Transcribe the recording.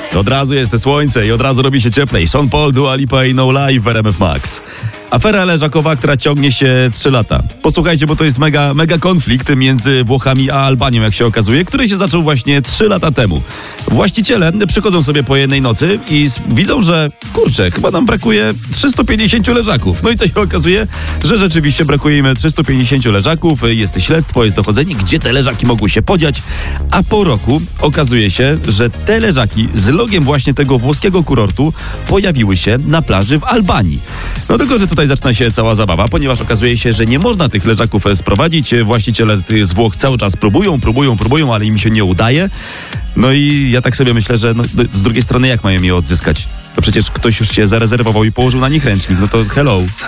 Od razu jest te słońce i od razu robi się cieplej. Sean Paul, Dua Lipa i No Lie w RMF Max. Afera leżakowa, która ciągnie się 3 lata. Posłuchajcie, bo to jest mega konflikt między Włochami a Albanią, jak się okazuje, który się zaczął właśnie 3 lata temu. Właściciele przychodzą sobie po jednej nocy i widzą, że kurczę, chyba nam brakuje 350 leżaków. No i to się okazuje, że rzeczywiście brakuje im 350 leżaków, jest śledztwo, jest dochodzenie, gdzie te leżaki mogły się podziać, a po roku okazuje się, że te leżaki z logiem właśnie tego włoskiego kurortu pojawiły się na plaży w Albanii. No tylko, że tutaj zaczyna się cała zabawa, ponieważ okazuje się, że nie można tych leżaków sprowadzić. Właściciele z Włoch cały czas próbują, ale im się nie udaje. No i ja tak sobie myślę, że z drugiej strony jak mają je odzyskać? To przecież ktoś już się zarezerwował i położył na nich ręcznik. No to hello.